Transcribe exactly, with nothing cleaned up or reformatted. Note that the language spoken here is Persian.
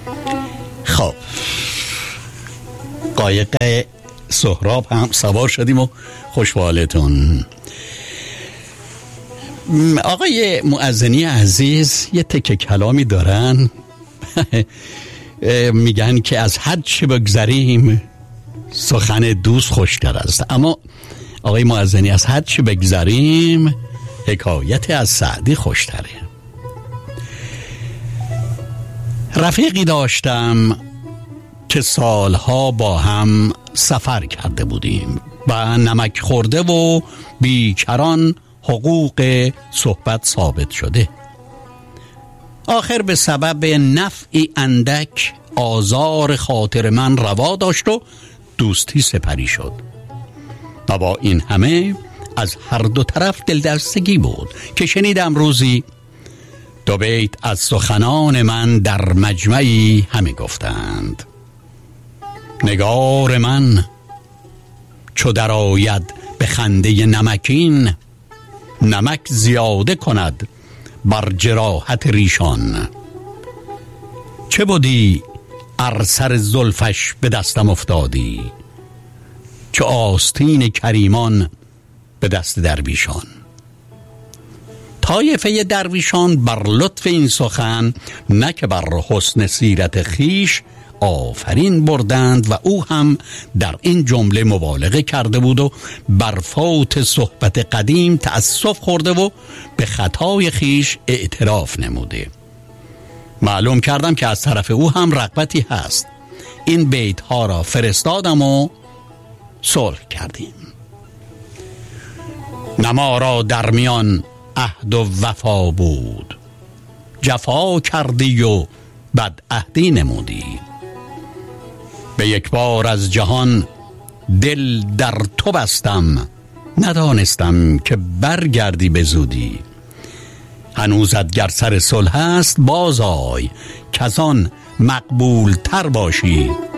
خب قایق سهراب هم سوار شدیم و خوشحالتون. آقای مؤذنی عزیز یه تکه کلامی دارن میگن که از حد چه بگذریم سخن دوست خوشتر است. اما آقای مؤذنی از حد چه بگذریم حکایت از سعدی خوشتره. رفیقی داشتم که سالها با هم سفر کرده بودیم و نمک خورده و بیکران حقوق صحبت ثابت شده. آخر به سبب نفعی اندک آزار خاطر من روا داشت و دوستی سپری شد و با این همه از هر دو طرف دلدرستگی بود که شنیدم روزی دو بیت از سخنان من در مجمعی همه گفتند: نگار من چو در آید به خنده نمکین، نمک زیاده کند بر جراحت ریشان. چه بودی ار سر زلفش به دستم افتادی، چو آستین کریمان به دست درویشان. طایفه درویشان بر لطف این سخن نه که بر حسن سیرت خیش آفرین بردند و او هم در این جمله مبالغه کرده بود و بر فوت صحبت قدیم تأسف خورده و به خطای خیش اعتراف نموده. معلوم کردم که از طرف او هم رغبتی هست. این بیت ها را فرستادم و صلح کردیم. نما را در میان عهد و وفا بود، جفا کردی و بد عهدی نمودی. به یک بار از جهان دل در تو بستم، ندانستم که برگردی به زودی. هنوزت گر سر صلح است باز آی، کزان مقبول تر باشی